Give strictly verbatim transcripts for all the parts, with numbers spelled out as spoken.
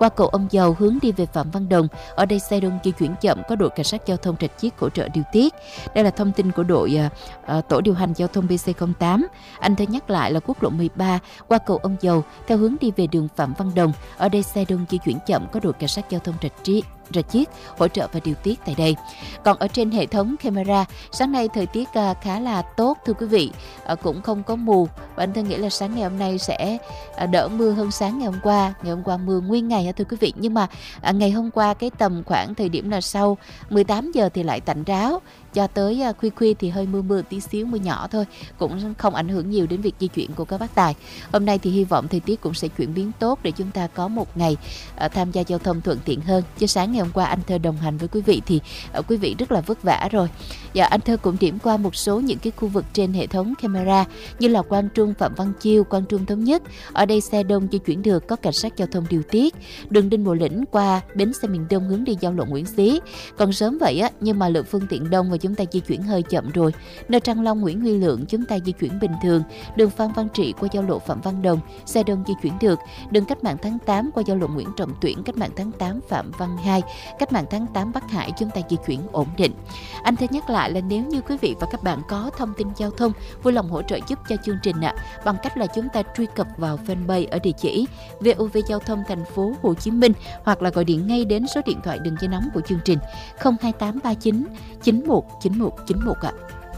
qua cầu Ông Dầu hướng đi về Phạm Văn Đồng. Ở đây xe đông di chuyển chậm, có đội cảnh sát giao thông Rạch Chiếc hỗ trợ điều tiết. Đây là thông tin của đội uh, uh, tổ điều hành giao thông bê xê không tám. Anh thơ nhắc lại là quốc lộ mười ba qua cầu Ông Dầu theo hướng đi về đường Phạm Văn Đồng. Ở đây xe đông di chuyển chậm, có đội cảnh sát giao thông Rạch Chiếc Rạch Chiếc hỗ trợ và điều tiết tại đây. Còn ở trên hệ thống camera, sáng nay thời tiết uh, khá là tốt thưa quý vị, uh, cũng không có mù. Và anh thơ nghĩ là sáng ngày hôm nay sẽ uh, đỡ mưa hơn sáng ngày hôm qua. Ngày hôm qua mưa nguyên ngày thưa quý vị, nhưng mà uh, ngày hôm qua cái tầm khoảng thời điểm là sau mười tám giờ thì lại tạnh ráo, cho tới uh, khuya khuya thì hơi mưa mưa tí xíu, mưa nhỏ thôi, cũng không ảnh hưởng nhiều đến việc di chuyển của các bác tài. Hôm nay thì hy vọng thời tiết cũng sẽ chuyển biến tốt để chúng ta có một ngày uh, tham gia giao thông thuận tiện hơn. Chứ sáng ngày hôm qua anh Thơ đồng hành với quý vị thì uh, quý vị rất là vất vả rồi. Dạ, anh Thơ cũng điểm qua một số những cái khu vực trên hệ thống camera như là Quang Trung, Phạm Văn Chiêu, Quang Trung Thống Nhất. Ở đây xe đông di chuyển được, có cảnh sát giao thông điều tiết. Đường Đinh Bộ Lĩnh qua bến xe miền Đông hướng đi giao lộ Nguyễn Xí. Còn sớm vậy á, nhưng mà lượng phương tiện đông và chúng ta di chuyển hơi chậm rồi. Nơi Trăng Long, Nguyễn Huy Lượng chúng ta di chuyển bình thường. Đường Phan Văn Trị qua giao lộ Phạm Văn Đồng, xe đông di chuyển được. Đường Cách mạng tháng tám qua giao lộ Nguyễn Trọng Tuyển, Cách mạng tháng tám Phạm Văn Hai, Cách mạng tháng tám Bắc Hải chúng ta di chuyển ổn định. Anh Thơ nhắc lại là nếu như quý vị và các bạn có thông tin giao thông, vui lòng hỗ trợ giúp cho chương trình ạ, bằng cách là chúng ta truy cập vào fanpage ở địa chỉ vê o vê Giao thông Thành phố Hồ Chí Minh, hoặc là gọi điện ngay đến số điện thoại đường dây nóng của chương trình không hai tám ba chín chín một chín một chín một ạ.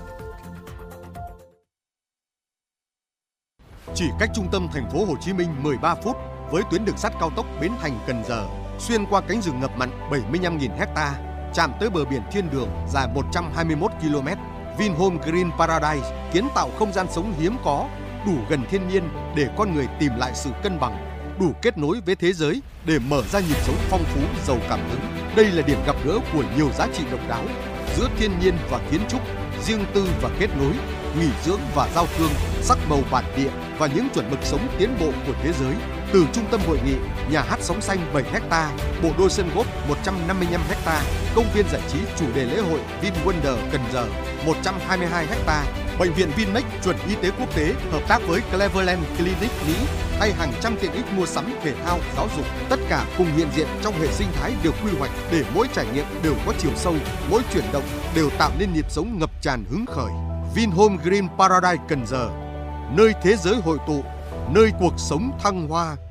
Chỉ cách trung tâm thành phố Hồ Chí Minh mười ba phút với tuyến đường sắt cao tốc Bến Thành - Cần Giờ, xuyên qua cánh rừng ngập mặn bảy mươi lăm nghìn ha, chạm tới bờ biển thiên đường dài một trăm hai mươi mốt ki lô mét. Vinhome Green Paradise kiến tạo không gian sống hiếm có, đủ gần thiên nhiên để con người tìm lại sự cân bằng, đủ kết nối với thế giới để mở ra nhịp sống phong phú giàu cảm hứng. Đây là điểm gặp gỡ của nhiều giá trị độc đáo giữa thiên nhiên và kiến trúc, riêng tư và kết nối, nghỉ dưỡng và giao thương, sắc màu bản địa và những chuẩn mực sống tiến bộ của thế giới. Từ trung tâm hội nghị, nhà hát sóng xanh bảy ha, bộ đôi sân golf một trăm năm mươi lăm ha, công viên giải trí chủ đề lễ hội VinWonder Cần Giờ một trăm hai mươi hai ha, bệnh viện Vinmec chuẩn y tế quốc tế hợp tác với Cleveland Clinic Mỹ hay hàng trăm tiện ích mua sắm, thể thao, giáo dục, tất cả cùng hiện diện trong hệ sinh thái được quy hoạch để mỗi trải nghiệm đều có chiều sâu, mỗi chuyển động đều tạo nên nhịp sống ngập tràn hứng khởi. Vinhome Green Paradise Cần Giờ, nơi thế giới hội tụ, nơi cuộc sống thăng hoa.